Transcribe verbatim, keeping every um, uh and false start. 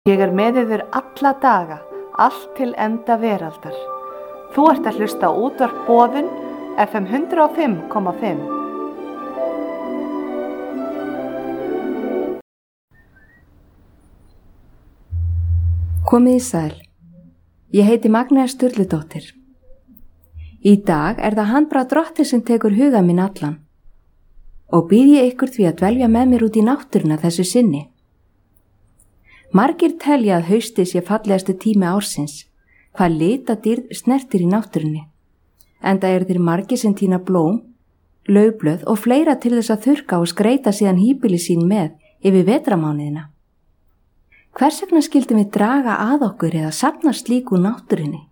Ég er með yður alla daga, allt til enda veraldar. Þú ert að hlusta á útvarp Boðun, F M hundrað og fimm komma fimm. Komið í sæl. Ég heiti Magnea Sturludóttir. Í dag er það handbragð Drottins sem tekur huga minn allan og býð ég ykkur því að dvelja með mér út í náttúruna þessu sinni. Margir telja að hausti sé fallegastu tími ársins, hvað litadýrð snertir í náttúrunni. Enda eru þeir margir sem tína blóm, laufblöð og fleira til þess að þurrka og skreita síðan híbýli sín með yfir vetramánuðina. Hvers vegna skildum við draga að okkur eða safna slíku náttúrunni?